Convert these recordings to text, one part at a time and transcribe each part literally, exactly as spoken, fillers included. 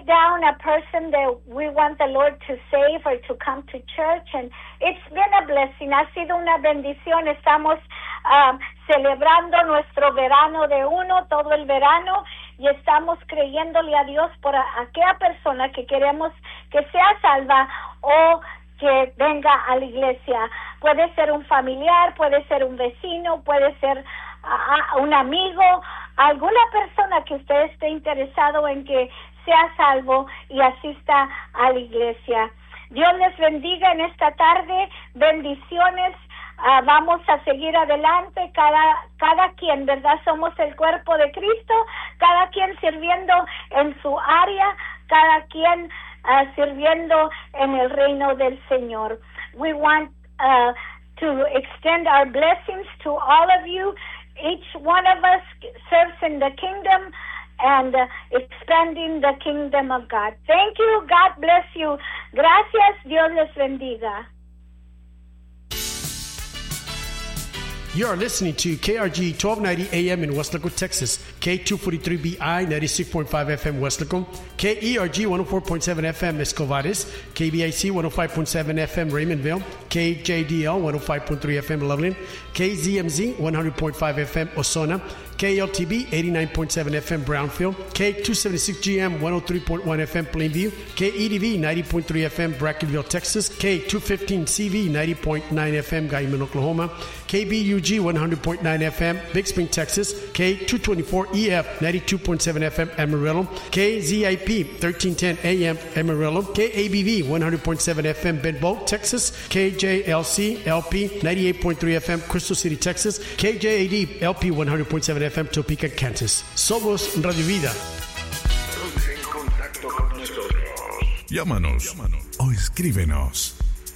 down a person that we want the Lord to save or to come to church, and it's been a blessing. Ha sido una bendición. Estamos um, celebrando nuestro verano de uno, todo el verano, y estamos creyéndole a Dios por a, a aquella persona que queremos que sea salva o que venga a la iglesia. Puede ser un familiar, puede ser un vecino, puede ser uh, un amigo, alguna persona que usted esté interesado en que sea salvo y asista a la iglesia. Dios les bendiga en esta tarde. Bendiciones. Uh, vamos a seguir adelante, cada cada quien, ¿verdad? Somos el cuerpo de Cristo, cada quien sirviendo en su área, cada quien uh, sirviendo en el reino del Señor. We want uh, to extend our blessings to all of you. Each one of us serves in the kingdom and uh, expanding the kingdom of God. Thank you. God bless you. Gracias. Dios les bendiga. You are listening to K R G twelve ninety A M in Weslaco, Texas, K two forty-three B I ninety-six point five F M Weslaco, K E R G one oh four point seven F M Escovares, K B I C one oh five point seven F M Raymondville, K J D L one oh five point three F M Loveland, K Z M Z one hundred point five F M Osona, K L T B eighty-nine point seven F M Brownfield, K two seventy-six G M one oh three point one F M Plainview, K E D V ninety point three F M Brackenville, Texas, K two fifteen C V ninety point nine F M Guyman, Oklahoma, K B U G one hundred point nine F M Big Spring, Texas, K two twenty-four E F ninety-two point seven F M Amarillo, K Z I P thirteen ten A M Amarillo, K A B V one hundred point seven F M Benbow, Texas, K J L C L P ninety-eight point three F M Crystal City, Texas, K J A D L P one hundred point seven F M Topeka, Kansas. Somos Radio Vida. Ponte en contacto con nosotros. Llámanos, Llámanos o escríbenos.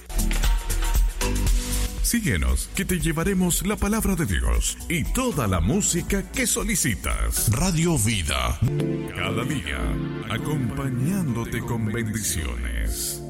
Síguenos, que te llevaremos la palabra de Dios y toda la música que solicitas. Radio Vida. Cada día, acompañándote con bendiciones.